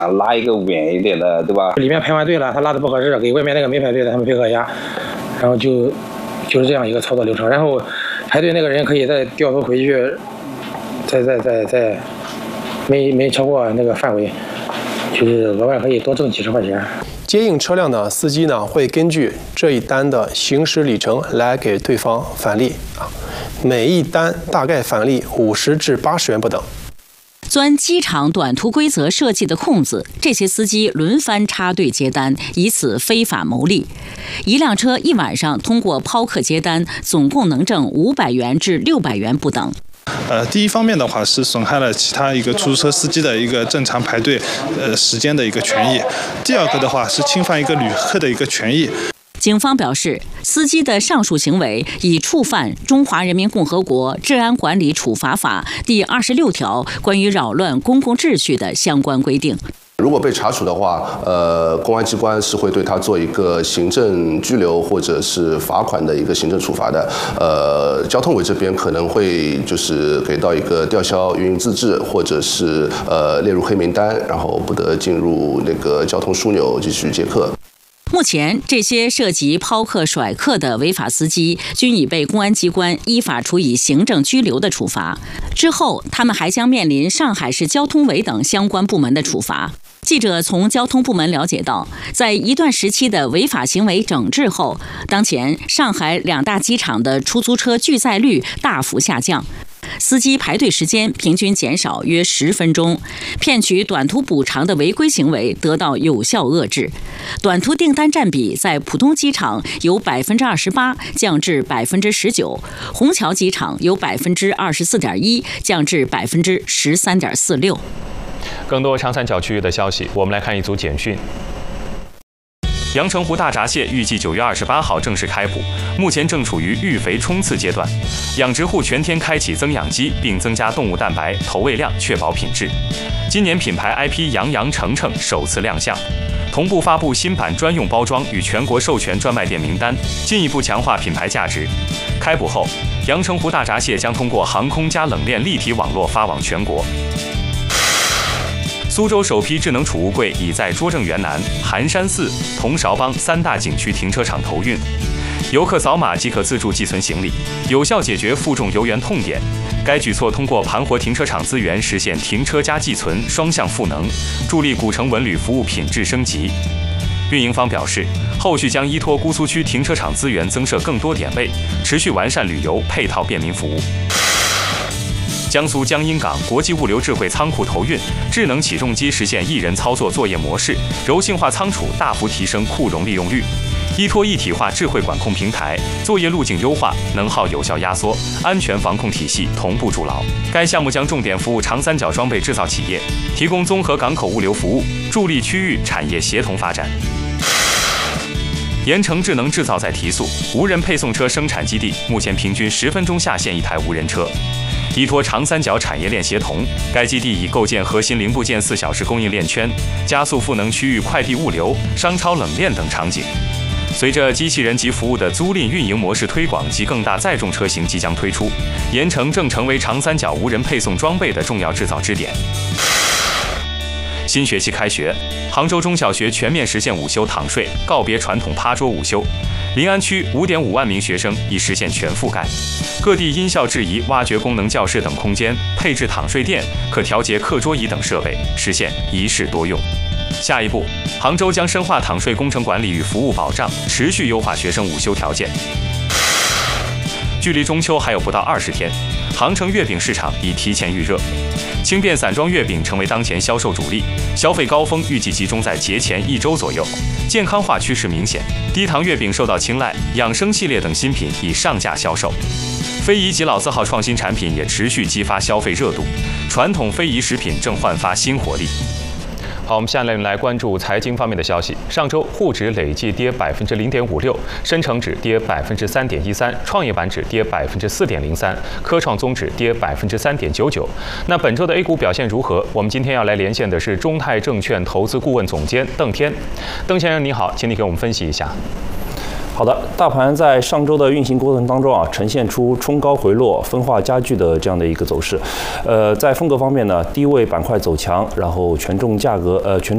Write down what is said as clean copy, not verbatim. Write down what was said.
拉一个远一点的，对吧？ 里面排完队了，他拉的不合适，给外面那个没排队的他们配合一下，然后就是这样一个操作流程。然后排队那个人可以再掉头回去，再没超过那个范围，就是额外可以多挣几十块钱。 接应车辆的司机呢，会根据这一单的行驶里程来给对方返利啊，每一单大概返利50至80元不等。 钻机场短途规则设计的空子，这些司机轮番插队接单，以此非法牟利。一辆车一晚上通过抛客接单，总共能挣500元至600元不等。 第一方面的话是损害了其他一个出租车司机的一个正常排队时间的一个权益。第二个的话是侵犯一个旅客的一个权益。 警方表示，司机的上述行为已触犯《中华人民共和国治安管理处罚法》第26条关于扰乱公共秩序的相关规定。 如果被查处的话，公安机关是会对他做一个行政拘留或者是罚款的一个行政处罚的。交通委这边可能会就是给到一个吊销运营资质，或者是列入黑名单，然后不得进入那个交通枢纽继续接客。 目前，这些涉及抛客甩客的违法司机均已被公安机关依法处以行政拘留的处罚。之后，他们还将面临上海市交通委等相关部门的处罚。记者从交通部门了解到，在一段时期的违法行为整治后，当前上海2大机场的出租车拒载率大幅下降。司机排队时间平均减少约10分钟，骗取短途补偿的违规行为得到有效遏制。短途订单占比在浦东机场由28%降至19%，虹桥机场由24.1%降至13.46%。 更多长三角区域的消息，我们来看一组简讯。阳澄湖大闸蟹预计9月28号正式开捕，目前正处于育肥冲刺阶段。养殖户全天开启增养机，并增加动物蛋白投喂量，确保品质。今年品牌 IP 羊羊橙橙首次亮相，同步发布新版专用包装与全国授权专卖店名单，进一步强化品牌价值。开捕后，阳澄湖大闸蟹将通过航空加冷链立体网络发往全国。苏州首批智能储物柜已在拙政园南、寒山寺、铜勺帮3大景区停车场投运，游客扫码即可自助寄存行李，有效解决负重游园痛点。该举措通过盘活停车场资源，实现停车加寄存双向赋能，助力古城文旅服务品质升级。运营方表示，后续将依托姑苏区停车场资源增设更多点位，持续完善旅游配套便民服务。江苏江阴港国际物流智慧仓库投运，智能起重机实现1人操作作业模式，柔性化仓储大幅提升库容利用率。依托一体化智慧管控平台，作业路径优化，能耗有效压缩，安全防控体系同步筑牢。该项目将重点服务长三角装备制造企业，提供综合港口物流服务，助力区域产业协同发展。盐城智能制造在提速，无人配送车生产基地目前平均10分钟下线一台无人车。依托长三角产业链协同，该基地已构建核心零部件4小时供应链圈，加速赋能区域快递物流、商超冷链等场景。随着机器人级服务的租赁运营模式推广及更大载重车型即将推出，盐城正成为长三角无人配送装备的重要制造支点。新学期开学，杭州中小学全面实现午休躺睡，告别传统趴桌午休。临安区5.5万名学生已实现全覆盖，各地因校制宜挖掘功能教室等空间，配置躺睡垫，可调节课桌椅等设备，实现一室多用。下一步，杭州将深化躺睡工程管理与服务保障，持续优化学生午休条件。距离中秋还有不到20天，杭城月饼市场已提前预热。轻便散装月饼成为当前销售主力，消费高峰预计集中在节前1周左右。健康化趋势明显，低糖月饼受到青睐，养生系列等新品已上架销售。非遗及老字号创新产品也持续激发消费热度，传统非遗食品正焕发新活力。好，我们下面来关注财经方面的消息。上周沪指累计跌0.56%，深成指跌3.13%，创业板指跌4.03%，科创综指跌3.99%。那本周的 A 股表现如何？我们今天要来连线的是中泰证券投资顾问总监邓天。邓先生你好，请你给我们分析一下。 好的，大盘在上周的运行过程当中呈现出冲高回落、分化加剧的这样的一个走势。在风格方面呢，低位板块走强，然后权重